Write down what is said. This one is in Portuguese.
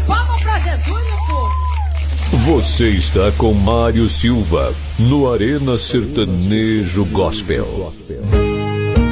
Palma pra Jesus, meu povo. Você está com Mário Silva no Arena Sertanejo Gospel.